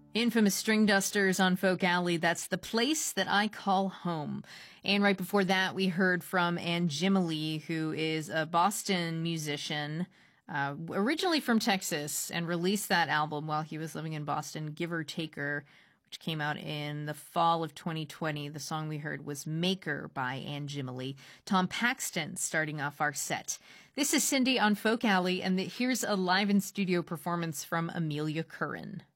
Infamous String Dusters on Folk Alley. That's The Place That I Call Home. And right before that, we heard from Anjimile, who is a Boston musician, originally from Texas, and released that album while he was living in Boston, Giver Taker, which came out in the fall of 2020. The song we heard was Maker by Anjimile. Tom Paxton starting off our set. This is Cindy on Folk Alley, and here's a live in studio performance from Amelia Curran.